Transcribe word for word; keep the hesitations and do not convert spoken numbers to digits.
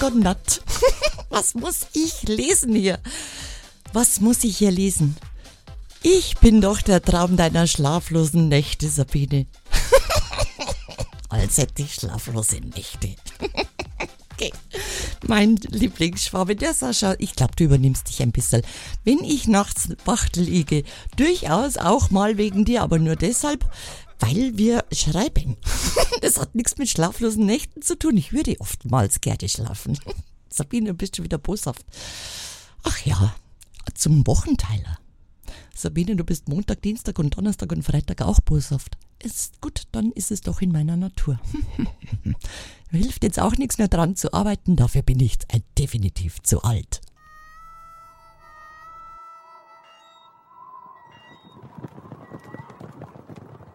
Gott, was muss ich lesen hier? Was muss ich hier lesen? Ich bin doch der Traum deiner schlaflosen Nächte, Sabine. Als hätte ich schlaflose Nächte. Okay. Mein Lieblingsschwabe, der Sascha, ich glaube, du übernimmst dich ein bisschen. Wenn ich nachts wach liege, durchaus auch mal wegen dir, aber nur deshalb, weil wir schreiben. Das hat nichts mit schlaflosen Nächten zu tun. Ich würde oftmals gerne schlafen. Sabine, du bist schon wieder boshaft. Ach ja, zum Wochenteiler. Sabine, du bist Montag, Dienstag und Donnerstag und Freitag auch boshaft. Ist gut, dann ist es doch in meiner Natur. Hilft jetzt auch nichts mehr dran zu arbeiten, dafür bin ich definitiv zu alt.